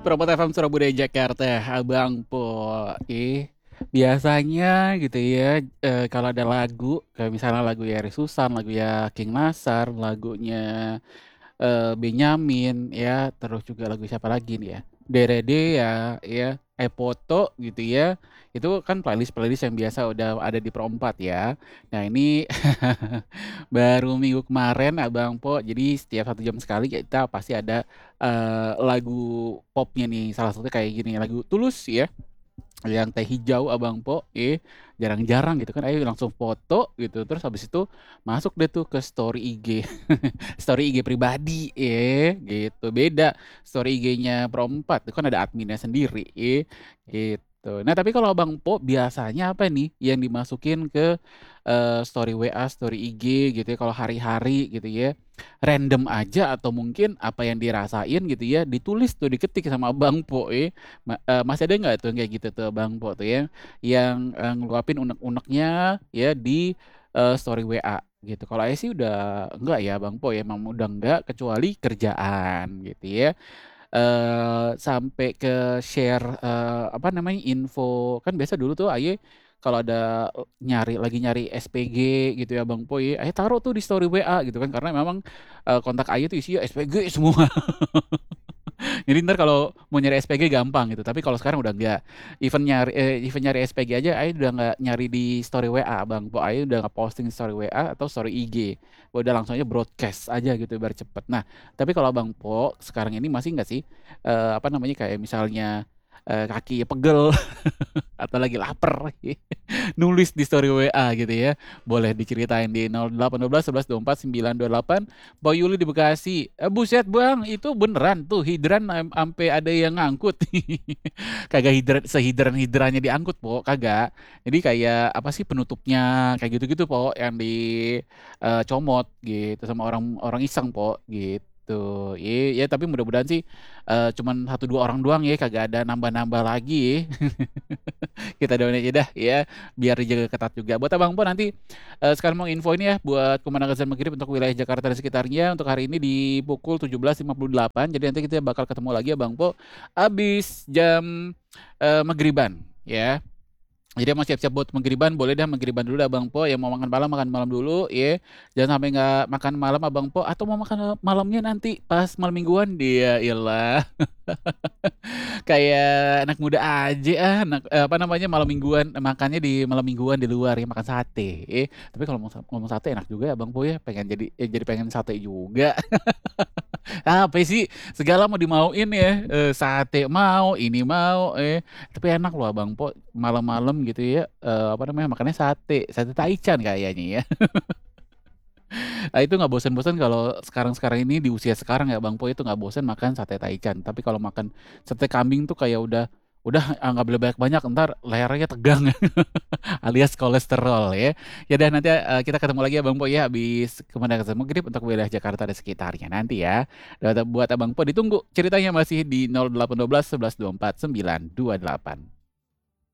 Promot FM Surabaya Jakarta, Abang Po. Biasanya gitu ya, kalau ada lagu, kayak misalnya lagu Yeri Susan, lagu ya King Nasar, lagunya Benyamin, ya, terus juga lagu siapa lagi nih ya, Derede ya, Epoto gitu ya. Itu kan playlist-playlist yang biasa udah ada di Pro 4 ya. Nah ini baru minggu kemarin Abang Po, jadi setiap 1 jam sekali kita pasti ada lagu popnya nih. Salah satunya kayak gini, lagu Tulus ya, yang Teh Hijau Abang Po, jarang-jarang gitu kan, ayo langsung foto gitu, terus habis itu masuk deh tuh ke story IG, story IG pribadi, gitu. Beda story IG-nya Pro 4, itu kan ada adminnya sendiri, gitu. Nah tapi kalau Abang Po biasanya apa nih yang dimasukin ke story WA, story IG gitu ya, kalau hari-hari gitu ya, random aja atau mungkin apa yang dirasain gitu ya, ditulis tuh, diketik sama Abang Po, masih ada nggak tuh yang kayak gitu tuh Bang Po tuh ya, yang ngeluapin unek-uneknya ya di story WA gitu. Kalau saya sih udah enggak ya Bang Po ya, emang udah enggak kecuali kerjaan gitu ya. Sampai ke share apa namanya, info kan biasa dulu tuh Aye kalau ada lagi nyari SPG gitu ya Bang Po ya, Aye taruh tuh di story WA gitu kan, karena memang kontak Aye tuh isinya SPG semua. Jadi ntar kalau mau nyari SPG gampang gitu. Tapi kalau sekarang udah enggak. Even nyari SPG aja, Ayo udah nggak nyari di story WA, Bang. Ayo udah nggak posting di story WA atau story IG. Udah langsung aja broadcast aja gitu biar cepet. Nah, tapi kalau Bang Po sekarang ini masih nggak sih, apa namanya, kayak misalnya kaki pegel atau lagi lapar, nulis di story WA gitu ya. Boleh diceritain di 0812 11 24 928. Bang Yuli di Bekasi. Buset Bang, itu beneran tuh hidran sampai ada yang ngangkut. Kagak hidran sehidran-hidrannya diangkut, Po, kagak. Jadi kayak apa sih penutupnya kayak gitu-gitu, Po, yang comot gitu sama orang-orang iseng, Po, gitu. Ya tapi mudah-mudahan sih cuman 1 2 orang doang ya, kagak ada nambah-nambah lagi ya. Kita doain aja dah ya, biar dijaga ketat juga. Buat Abang Po nanti sekarang mau info ini ya buat Pemandangan Azan Maghrib untuk wilayah Jakarta dan sekitarnya untuk hari ini di pukul 17.58. Jadi nanti kita bakal ketemu lagi Abang Po abis jam maghriban ya. Jadi mau siap-siap buat maghriban, boleh dah maghriban dulu dah Abang Po. Yang mau makan malam dulu ya. Jangan sampai nggak makan malam Abang Po, atau mau makan malamnya nanti pas malam mingguan dia, iyalah. Kayak anak muda aja anak apa namanya, malam mingguan, makannya di malam mingguan di luar ya, makan sate. Tapi kalau ngomong sate enak juga ya Bang Po ya, pengen jadi pengen sate juga. Apa sih, segala mau dimauin ya, sate mau, ini mau, tapi enak loh Bang Po malam-malam gitu ya, apa namanya, makannya sate taichan kayaknya ya. Ah, itu nggak bosan-bosan kalau sekarang-sekarang ini di usia sekarang ya Bang Po, itu nggak bosan makan sate taichan. Tapi kalau makan sate kambing tuh kayak udah nggak boleh banyak-banyak, ntar lehernya tegang alias kolesterol ya. Ya udah nanti kita ketemu lagi ya Bang Po ya habis Kemenangan Maghrib untuk wilayah Jakarta dan sekitarnya nanti ya. Dan buat Abang Po ditunggu ceritanya masih di 0812 11 24 928.